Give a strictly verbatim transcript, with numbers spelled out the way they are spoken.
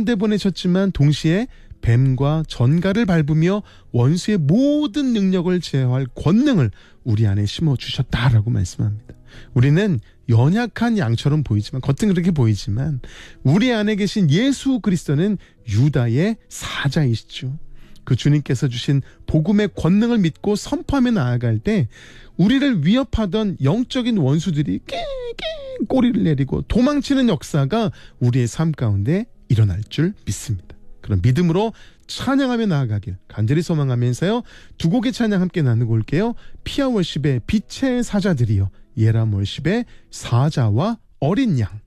가운데 보내셨지만 동시에 뱀과 전갈을 밟으며 원수의 모든 능력을 제어할 권능을 우리 안에 심어주셨다라고 말씀합니다. 우리는 연약한 양처럼 보이지만, 겉은 그렇게 보이지만 우리 안에 계신 예수 그리스도는 유다의 사자이시죠. 그 주님께서 주신 복음의 권능을 믿고 선포하며 나아갈 때 우리를 위협하던 영적인 원수들이 깨깨 꼬리를 내리고 도망치는 역사가 우리의 삶 가운데 일어날 줄 믿습니다. 그런 믿음으로 찬양하며 나아가길 간절히 소망하면서요, 두 곡의 찬양 함께 나누고 올게요. 피아 월십의 빛의 사자들이요, 예람 월십의 사자와 어린 양.